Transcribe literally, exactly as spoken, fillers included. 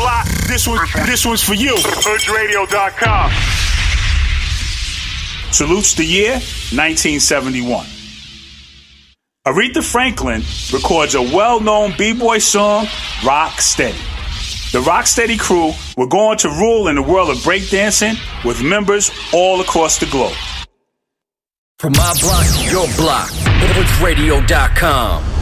lot. This one, this one's for you. Hood Radio dot com. Salutes the year nineteen seventy-one. Aretha Franklin records a well-known b-boy song, Rock Steady. The Rock Steady crew were going to rule in the world of breakdancing with members all across the globe. From my block to your block, Hood Radio dot com.